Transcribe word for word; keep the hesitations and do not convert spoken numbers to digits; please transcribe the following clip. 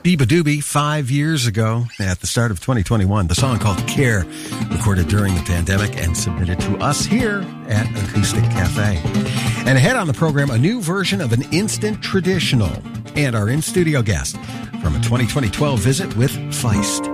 Biba Doobie five years ago at the start of twenty twenty-one. The song called Care, recorded during the pandemic and submitted to us here at Acoustic Cafe. And ahead on the program, a new version of an instant traditional and our in-studio guest from a twenty twenty twelve visit with Feist.